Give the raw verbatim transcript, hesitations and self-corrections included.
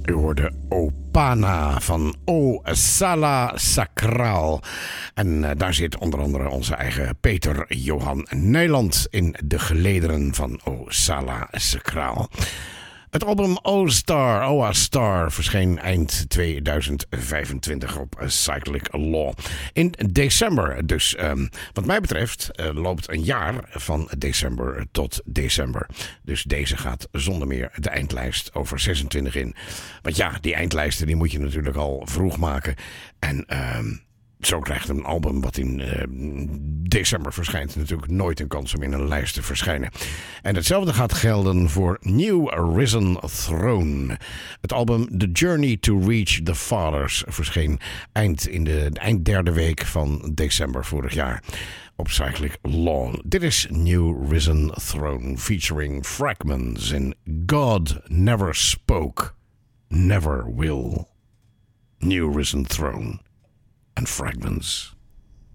U hoorde Opana van O Sala Sacraal. En uh, daar zit onder andere onze eigen Peter Johan Nijland in de gelederen van O Sala Sacraal. Het album O-Star, O A Star, verscheen eind tweeduizend vijfentwintig op Cyclic Law. In december dus. Um, wat mij betreft uh, loopt een jaar van december tot december. Dus deze gaat zonder meer de eindlijst over zesentwintig in. Want ja, die eindlijsten die moet je natuurlijk al vroeg maken. En Um, zo krijgt een album wat in uh, december verschijnt natuurlijk nooit een kans om in een lijst te verschijnen. En hetzelfde gaat gelden voor New Risen Throne. Het album The Journey to Reach the Fathers verscheen eind in de, de eind derde week van december vorig jaar op Cyclic Law. Dit is New Risen Throne featuring Fragments in God Never Spoke, Never Will. New Risen Throne and Fragments.